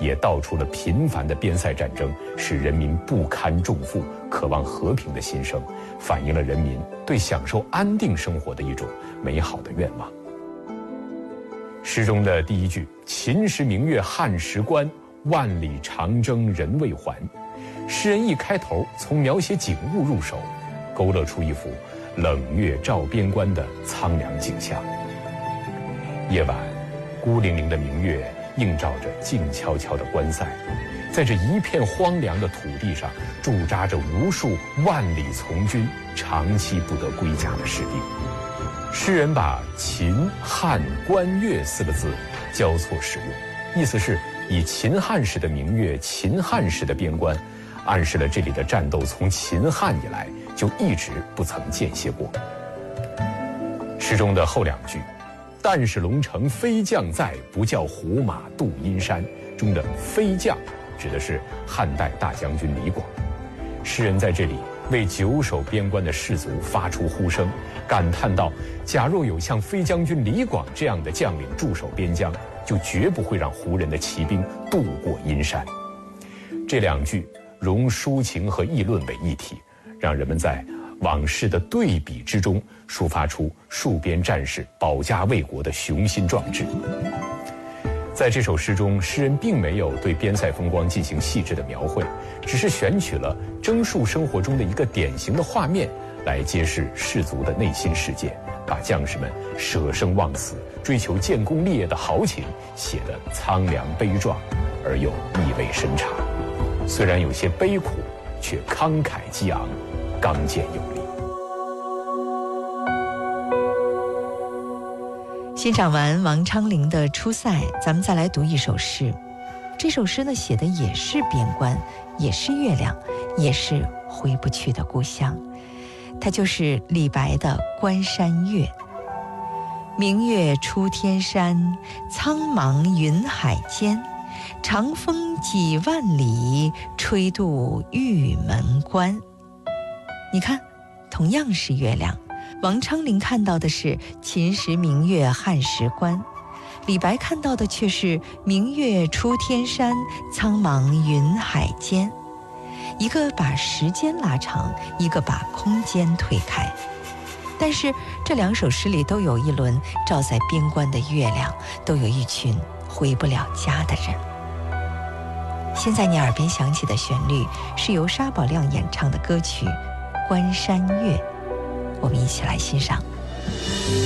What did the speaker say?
也道出了频繁的边塞战争使人民不堪重负、渴望和平的心声，反映了人民对享受安定生活的一种美好的愿望。诗中的第一句“秦时明月汉时关，万里长征人未还”，诗人一开头从描写景物入手，勾勒出一幅冷月照边关的苍凉景象。夜晚，孤零零的明月映照着静悄悄的关塞，在这一片荒凉的土地上驻扎着无数万里从军、长期不得归家的士兵。诗人把秦、汉、关、越4个字交错使用，意思是以秦汉时的明月、秦汉时的边关，暗示了这里的战斗从秦汉以来就一直不曾间歇过。诗中的后两句“但使龙城飞将在，不教胡马度阴山”中的飞将指的是汉代大将军李广。诗人在这里为久守边关的士卒发出呼声，感叹道：假若有像飞将军李广这样的将领驻守边疆，就绝不会让胡人的骑兵渡过阴山。这两句融抒情和议论为一体，让人们在往事的对比之中抒发出戍边战士保家卫国的雄心壮志。在这首诗中，诗人并没有对边塞风光进行细致的描绘，只是选取了征戍生活中的一个典型的画面来揭示士卒的内心世界，把将士们舍生忘死、追求建功立业的豪情写得苍凉悲壮，而又意味深长。虽然有些悲苦，却慷慨激昂，刚健有力。 欣赏完王昌龄的《出塞》，咱们再来读一首诗。这首诗呢，写的也是边关，也是月亮，也是回不去的故乡。它就是李白的《关山月》。明月出天山，苍茫云海间，长风几万里，吹渡玉门关。你看，同样是月亮，王昌龄看到的是秦时明月汉时关，李白看到的却是明月出天山，苍茫云海间。一个把时间拉长，一个把空间推开。但是这两首诗里都有一轮照在边关的月亮，都有一群回不了家的人。现在你耳边响起的旋律是由沙宝亮演唱的歌曲《关山月》，我们一起来欣赏。